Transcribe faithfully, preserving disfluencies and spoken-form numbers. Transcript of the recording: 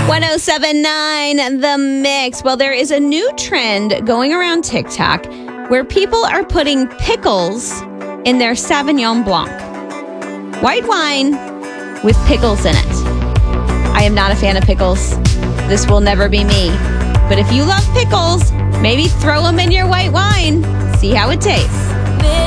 one oh seven point nine The Mix. Well, there is a new trend going around TikTok where people are putting pickles in their Sauvignon Blanc. White wine with pickles in it. I am not a fan of pickles. This will never be me. But if you love pickles, maybe throw them in your white wine. See how it tastes.